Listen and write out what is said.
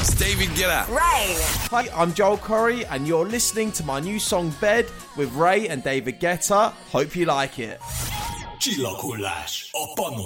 It's David Guetta. Rain. Hi, I'm Joel Corey, and you're listening to my new song Bed with Ray and David Guetta. Hope you like it.